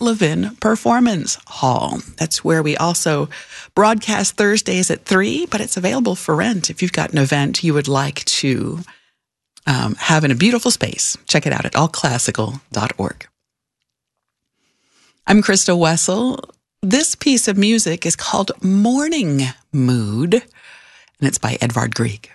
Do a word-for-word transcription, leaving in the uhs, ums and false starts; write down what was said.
Levin Performance Hall. That's where we also broadcast Thursdays at three, but it's available for rent if you've got an event you would like to um, have in a beautiful space. Check it out at all classical dot org. I'm Krista Wessel. This piece of music is called Morning Mood, and it's by Edvard Grieg.